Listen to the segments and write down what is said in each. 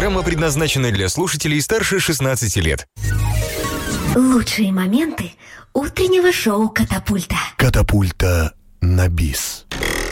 Программа предназначена для слушателей старше 16 лет. Лучшие моменты утреннего шоу «Катапульта». Катапульта на бис.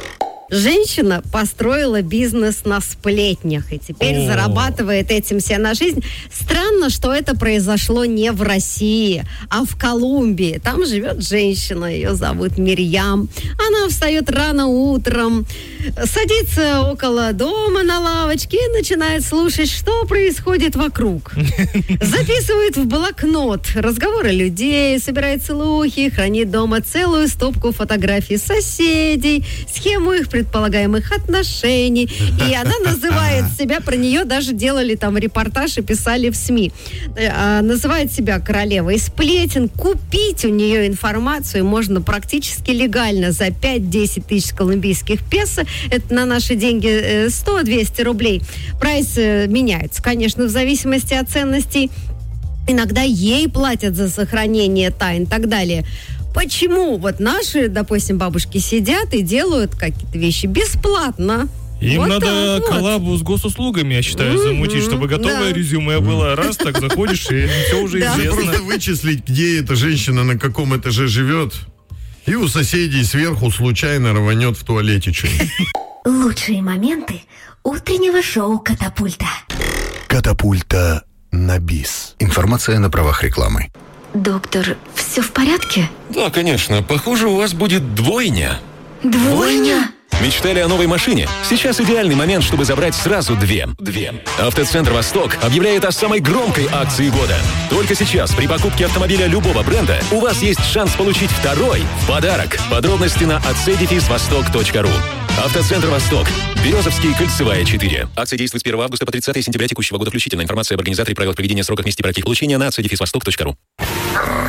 Женщина построила бизнес на сплетнях и теперь зарабатывает этим себе на жизнь. Странно, что это произошло не в России, а в Колумбии. Там живет женщина, ее зовут Мирьям. Она встает рано утром, садится около дома на лавочке и начинает слушать, что происходит вокруг. Записывает в блокнот разговоры людей, собирает слухи, хранит дома целую стопку фотографий соседей, схему их предполагаемых отношений. И она называет себя, про нее даже делали там репортаж и писали в СМИ. Называет себя королевой сплетен. Купить у нее информацию можно практически легально за 5-10 тысяч колумбийских песо. Это на наши деньги 100-200 рублей. Прайс меняется, конечно, в зависимости от ценностей. Иногда ей платят за сохранение тайн и так далее. Почему вот наши, допустим, бабушки сидят и делают какие-то вещи бесплатно? Им вот надо коллабу с госуслугами, я считаю, замутить, чтобы готовое резюме было. Раз, так заходишь, и все уже известно. Просто вычислить, где эта женщина, на каком этаже живет, и у соседей сверху случайно рванет в туалете что-нибудь. Лучшие моменты утреннего шоу «Катапульта». Катапульта на бис. Информация на правах рекламы. Доктор, все в порядке? Да, конечно. Похоже, у вас будет двойня. Двойня? Мечтали о новой машине? Сейчас идеальный момент, чтобы забрать сразу две. Автоцентр «Восток» объявляет о самой громкой акции года. Только сейчас при покупке автомобиля любого бренда у вас есть шанс получить второй в подарок. Подробности на acedefisvostok.ru. Автоцентр «Восток». Березовский, Кольцевая, 4. Акция действует с 1 августа по 30 сентября текущего года включительно. Информация об организаторе, правилах проведения, сроках, месте и порядке получения на acedefisvostok.ru.